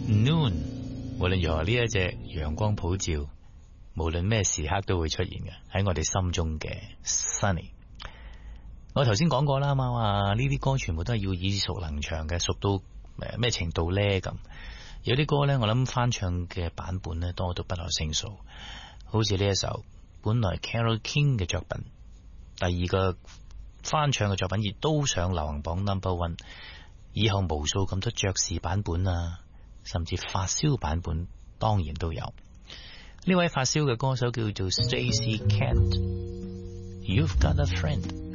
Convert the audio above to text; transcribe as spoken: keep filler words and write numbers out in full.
Noon， 無論如何呢一隻陽光普照，無論咩時刻都會出現嘅，喺我哋心中嘅 Sunny。我頭先講過啦嘛，話呢啲歌全部都係要耳熟能詳嘅，熟到咩程度呢？咁有啲歌呢，我諗翻唱嘅版本呢，多到不可勝數。好似呢一首本來 Carole King 嘅作品，第二個翻唱嘅作品亦都上流行榜 number one， 以後無數咁多爵士版本啊，甚至發燒版本當然都有。呢位發燒嘅歌手叫做 Stacey Kent， You've Got a Friend。